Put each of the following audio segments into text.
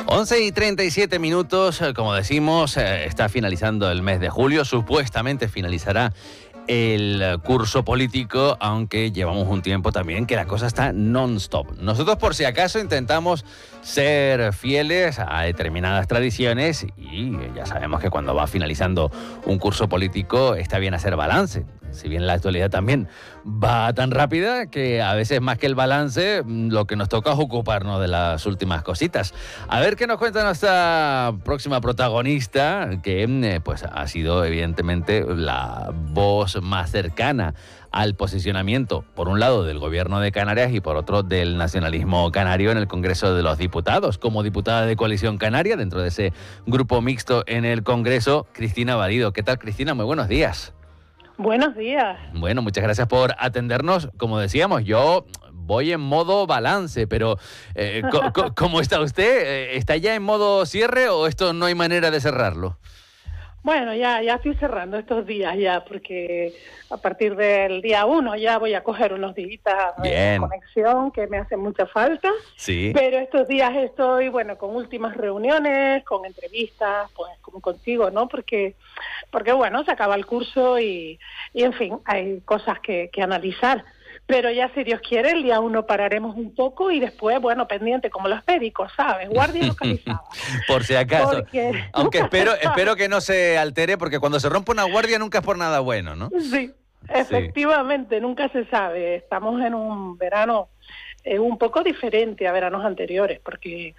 11:37, como decimos, está finalizando el mes de julio, supuestamente finalizará el curso político, aunque llevamos un tiempo también que la cosa está non-stop. Nosotros, por si acaso, intentamos ser fieles a determinadas tradiciones y ya sabemos que cuando va finalizando un curso político está bien hacer balance. Si bien la actualidad también va tan rápida que a veces más que el balance, lo que nos toca es ocuparnos de las últimas cositas. A ver qué nos cuenta nuestra próxima protagonista, que pues ha sido evidentemente la voz más cercana al posicionamiento, por un lado, del gobierno de Canarias y por otro, del nacionalismo canario en el Congreso de los Diputados. Como diputada de Coalición Canaria, dentro de ese grupo mixto en el Congreso, Cristina Valido. ¿Qué tal, Cristina? Muy buenos días. Buenos días. Bueno, muchas gracias por atendernos. Como decíamos, yo voy en modo balance, pero ¿cómo está usted? ¿Está ya en modo cierre o esto no hay manera de cerrarlo? Bueno, ya estoy cerrando estos días ya, porque a partir del día 1 ya voy a coger unos días de conexión que me hacen mucha falta. Sí. Pero estos días estoy, con últimas reuniones, con entrevistas, pues como contigo, ¿no? Porque bueno, se acaba el curso y en fin, hay cosas que analizar. Pero ya, si Dios quiere, el día 1 pararemos un poco y después, pendiente, como los médicos, ¿sabes? Guardia localizada. Por si acaso. Porque... Aunque espero que no se altere, porque cuando se rompe una guardia nunca es por nada bueno, ¿no? Sí, efectivamente, nunca se sabe. Estamos en un verano un poco diferente a veranos anteriores, porque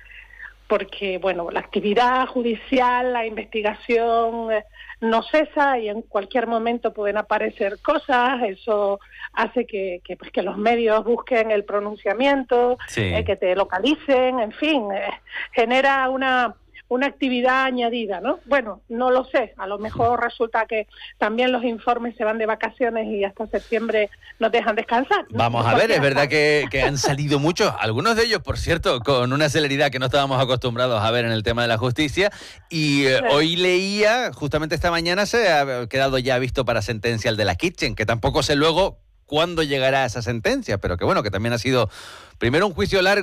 la actividad judicial, la investigación no cesa y en cualquier momento pueden aparecer cosas. Eso hace que los medios busquen el pronunciamiento, sí, que te localicen, en fin, genera una actividad añadida, ¿no? Bueno, no lo sé, a lo mejor resulta que también los informes se van de vacaciones y hasta septiembre nos dejan descansar, ¿no? Vamos a ver, es verdad que han salido muchos, algunos de ellos, por cierto, con una celeridad que no estábamos acostumbrados a ver en el tema de la justicia, y hoy leía, justamente esta mañana se ha quedado ya visto para sentencia el de la Kitchen, que tampoco sé luego cuándo llegará esa sentencia, pero que bueno, que también ha sido primero un juicio largo,